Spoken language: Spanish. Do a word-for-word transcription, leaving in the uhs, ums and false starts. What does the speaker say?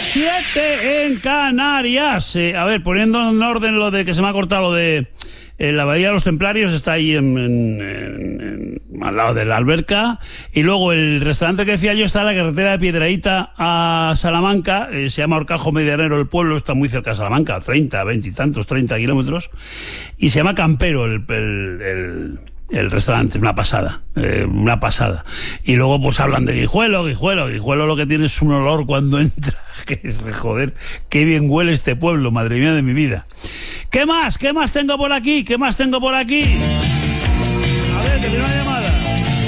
siete en Canarias. Eh, a ver, poniendo en orden lo de que se me ha cortado lo de eh, la Bahía de los Templarios, está ahí en, en, en, en, al lado de la alberca. Y luego el restaurante que decía yo está en la carretera de Piedrahíta a Salamanca. Eh, se llama Horcajo Medianero el pueblo, está muy cerca de Salamanca, treinta, veinte y tantos, treinta kilómetros. Y se llama Campero el... el, el El restaurante, una pasada, eh, una pasada. Y luego pues hablan de Guijuelo, Guijuelo, Guijuelo lo que tiene es un olor cuando entra. Que, joder, qué bien huele este pueblo, madre mía de mi vida. ¿Qué más? ¿Qué más tengo por aquí? ¿Qué más tengo por aquí?